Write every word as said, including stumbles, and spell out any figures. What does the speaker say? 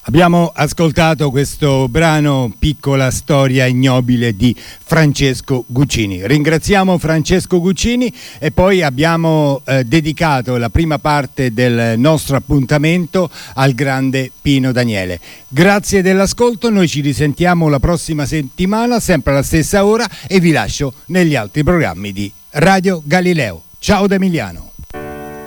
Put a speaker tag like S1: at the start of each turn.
S1: Abbiamo ascoltato questo brano Piccola storia ignobile di Francesco Guccini. Ringraziamo Francesco Guccini e poi abbiamo eh, dedicato la prima parte del nostro appuntamento al grande Pino Daniele. Grazie dell'ascolto, noi ci risentiamo la prossima settimana, sempre alla stessa ora, e vi lascio negli altri programmi di Radio Galileo. Ciao da Emiliano.